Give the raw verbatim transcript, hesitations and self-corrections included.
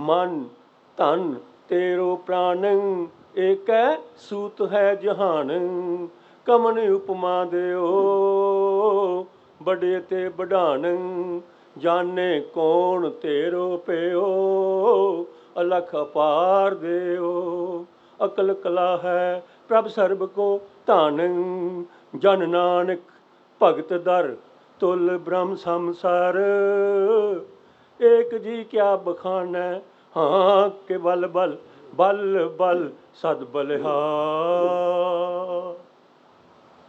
मन धन तेरो प्राण, एकै सूत है जहान। कमन उपमा देओ बड़े ते बढ़ान, जाने कौन तेरो प्यो अलख अपार देओ। अकल कला है प्रभ सर्ब को धन, जन नानक भगत दर तुल ब्रह्म संसार। एक जी क्या बखानै हाँ के बल बल बल बल सद बलिहार।